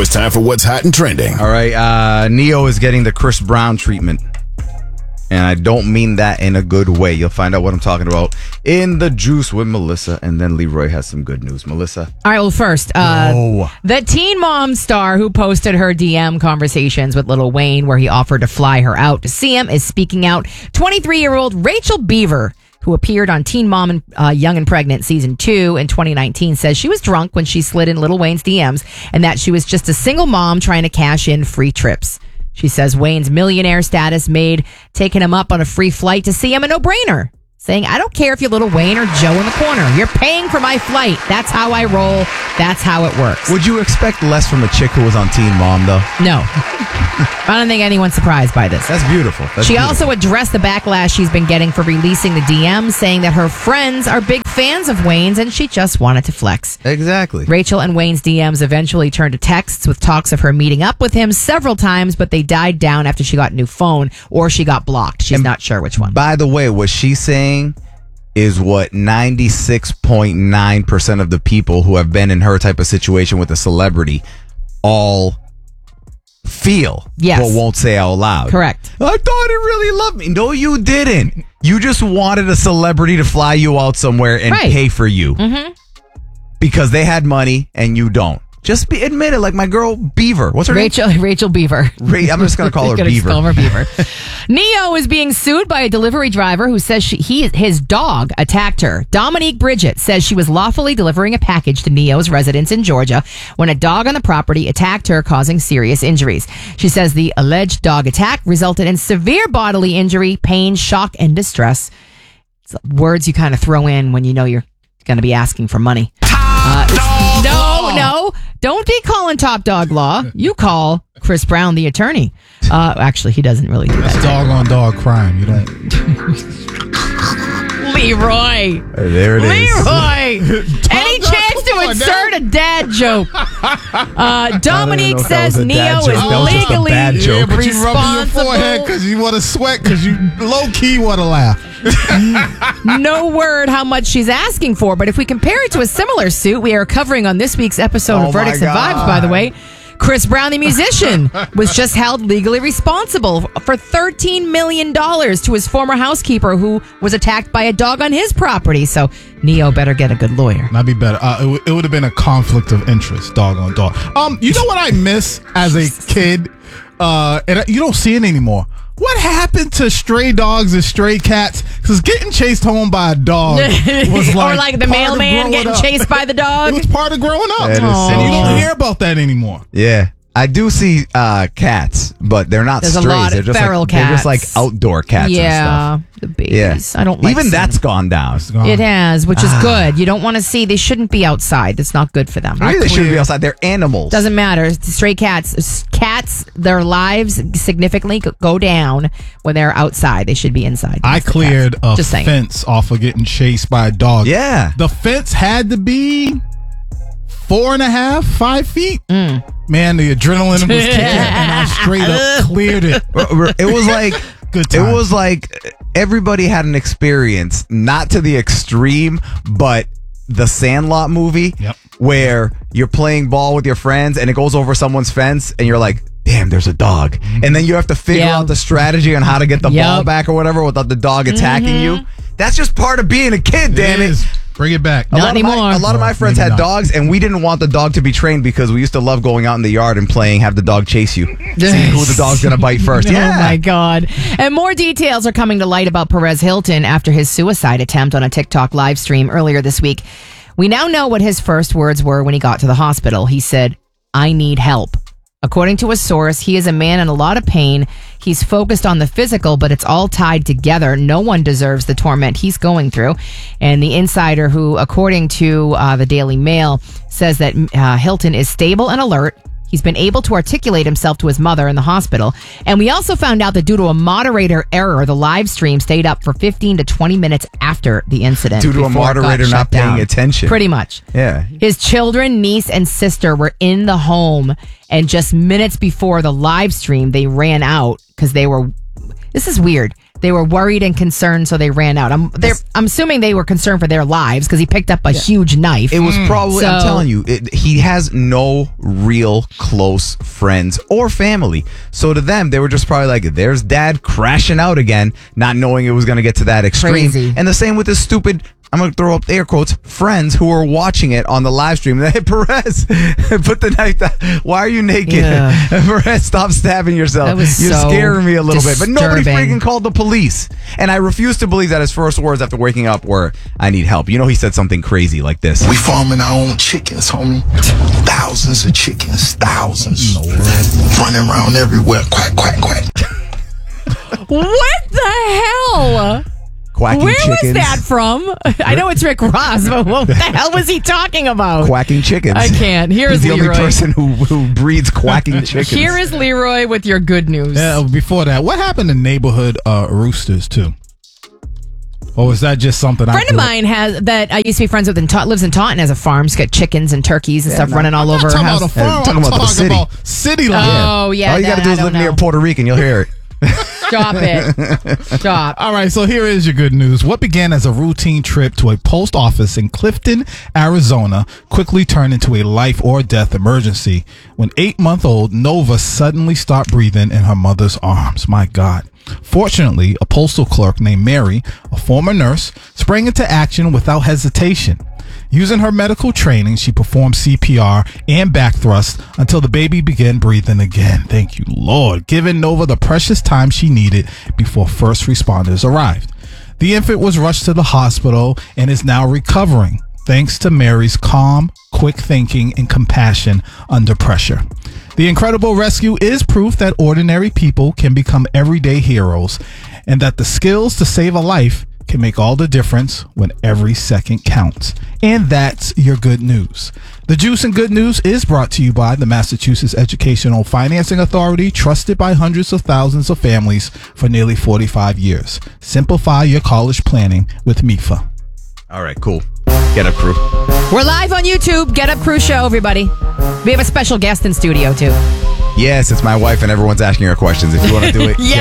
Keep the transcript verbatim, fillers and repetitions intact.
it's time for What's Hot and Trending. All right, uh, Neo is getting the Chris Brown treatment. And I don't mean that in a good way. You'll find out what I'm talking about in The Juice with Melissa. And then Leroy has some good news. Melissa? All right, well, first, uh, oh. the Teen Mom star who posted her D M conversations with Lil Wayne where he offered to fly her out to see him is speaking out. twenty-three-year-old Rachel Beaver, who appeared on Teen Mom and uh, Young and Pregnant Season two in twenty nineteen, says she was drunk when she slid in Lil Wayne's D Ms and that she was just a single mom trying to cash in free trips. She says Wayne's millionaire status made taking him up on a free flight to see him a no-brainer, saying, I don't care if you're Lil Wayne or Joe in the corner. You're paying for my flight. That's how I roll. That's how it works. Would you expect less from a chick who was on Teen Mom, though? No. I don't think anyone's surprised by this. That's beautiful. That's she beautiful. also addressed the backlash she's been getting for releasing the D Ms, saying that her friends are big fans of Wayne's and she just wanted to flex. Exactly. Rachel and Wayne's D Ms eventually turned to texts with talks of her meeting up with him several times, but they died down after she got a new phone or she got blocked. She's and not sure which one. By the way, what she's saying is what ninety-six point nine percent of the people who have been in her type of situation with a celebrity all feel, yes, but won't say out loud. Correct. I thought it really loved me. No, you didn't. You just wanted a celebrity to fly you out somewhere and right. pay for you. Mm-hmm. Because they had money and you don't. Just be, admit it, like my girl Beaver. What's her Rachel, name? Rachel Beaver. Ra- I'm just going to call her gonna Beaver. Call her Beaver. Neo is being sued by a delivery driver who says she, he his dog attacked her. Dominique Bridget says she was lawfully delivering a package to Neo's residence in Georgia when a dog on the property attacked her, causing serious injuries. She says the alleged dog attack resulted in severe bodily injury, pain, shock, and distress. It's words you kind of throw in when you know you're going to be asking for money. Uh, no, no, don't be calling Top Dog Law. You call Chris Brown, the attorney. Uh, actually, he doesn't really do That's that. dog on dog crime. You don't. Leroy. There it is. Leroy. Any chance to insert a dad joke? Uh, Dominique know if that says was a Neo dad is joke. That was just a legally bad joke. Yeah, but you rubbing your forehead responsible. because you want to sweat because you low key want to laugh. No word how much she's asking for, but if we compare it to a similar suit we are covering on this week's episode Oh of Verdicts my and Vibes, God. by the way, Chris Brown, the musician, was just held legally responsible for thirteen million dollars to his former housekeeper who was attacked by a dog on his property. So Neo better get a good lawyer. That'd be better. Uh, it, w- it would have been a conflict of interest, dog on dog. Um, you know what I miss as a kid, uh, and I- you don't see it anymore. What happened to stray dogs and stray cats? Because getting chased home by a dog was like or like the part of mailman growing getting up. chased by the dog. It was part of growing up, That is Aw. and you so don't true. hear about that anymore. Yeah. I do see uh, cats, but they're not There's a strays. lot of they're just feral like, They're just like cats. outdoor cats yeah, and the stuff. babies. Yeah. I don't like Even seeing that's them. gone down. Gone. It has, which is good. You don't want to see. They shouldn't be outside. That's not good for them. Maybe they shouldn't be clear- outside. They're animals. Doesn't matter. Stray cats, cats, their lives significantly go down when they're outside. They should be inside. I That's the cleared cats. a Just saying. fence off of getting chased by a dog. Yeah. The fence had to be four and a half, five feet. Mm. Man, the adrenaline was kicking, and I straight up cleared it. It was like Good it times. was like everybody had an experience, not to the extreme, but the Sandlot movie, Yep. where you're playing ball with your friends and it goes over someone's fence and you're like, damn, there's a dog. And then you have to figure Yeah. out the strategy on how to get the Yep. ball back or whatever without the dog attacking Mm-hmm. you. That's just part of being a kid, damn it. is. Bring it back. A Not lot of my- anymore. a lot of my No, friends maybe had not. dogs, and we didn't want the dog to be trained because we used to love going out in the yard and playing have the dog chase you. Seeing who the dog's going to bite first. Oh Yeah. my God. And more details are coming to light about Perez Hilton after his suicide attempt on a TikTok live stream earlier this week. We now know what his first words were when he got to the hospital. He said, I need help. According to a source, he is a man in a lot of pain. He's focused on the physical, but it's all tied together. No one deserves the torment he's going through. And the insider who, according to uh, the Daily Mail, says that uh, Hilton is stable and alert. He's been able to articulate himself to his mother in the hospital. And we also found out that due to a moderator error, the live stream stayed up for fifteen to twenty minutes after the incident. Due to a before it got moderator shut not paying down. attention. Pretty much. Yeah. His children, niece, and sister were in the home, and just minutes before the live stream, they ran out because they were. This is weird. They were worried and concerned, so they ran out. I'm they're, I'm assuming they were concerned for their lives because he picked up a huge knife. It was probably, I'm So- telling you, it, he has no real close friends or family. So to them, they were just probably like, there's dad crashing out again, not knowing it was going to get to that extreme. Crazy. And the same with this stupid, I'm going to throw up air quotes, friends who were watching it on the live stream. They hit Perez, put the knife down. Why are you naked? Yeah. Perez, stop stabbing yourself. That was You're so scaring me a little bit. But nobody disturbing. freaking called the police. And I refuse to believe that his first words after waking up were, I need help. You know, he said something crazy like this. We farming our own chickens, homie. Thousands of chickens, thousands. Running around everywhere, quack, quack, quack. What the hell? Quacking Where chickens. was that from? I know it's Rick Ross, but what the hell was he talking about? Quacking chickens. I can't. Here's He's the Leroy. only person who, who breeds quacking chickens. Here is Leroy with your good news. Yeah, before that, what happened to neighborhood uh, roosters too? Or is that just something? A friend of mine has that I used to be friends with and Ta- lives in Taunton, has a farm. She's got chickens and turkeys and stuff no, running all I'm over not her talking house. about a farm. talking I'm about the talking city. about city life. Oh yeah, All you got to that do I is don't live know. near Puerto Rican. You'll hear it. Stop it. Stop. All right, so here is your good news. What began as a routine trip to a post office in Clifton, Arizona, quickly turned into a life or death emergency when eight-month-old Nova suddenly stopped breathing in her mother's arms. My God. Fortunately, a postal clerk named Mary, a former nurse, sprang into action without hesitation. Using her medical training, she performed C P R and back thrust until the baby began breathing again. Thank you, Lord, giving Nova the precious time she needed before first responders arrived. The infant was rushed to the hospital and is now recovering, thanks to Mary's calm, quick thinking, and compassion under pressure. The incredible rescue is proof that ordinary people can become everyday heroes, and that the skills to save a life can make all the difference when every second counts. And that's your good news. The Juice and Good News is brought to you by the Massachusetts Educational Financing Authority, trusted by hundreds of thousands of families for nearly forty-five years. Simplify your college planning with M I F A. All right, cool. Get up, crew. We're live on YouTube. Get Up Crew Show, everybody. We have a special guest in studio too. Yes, it's my wife, and everyone's asking her questions. If you want to do it, Yes.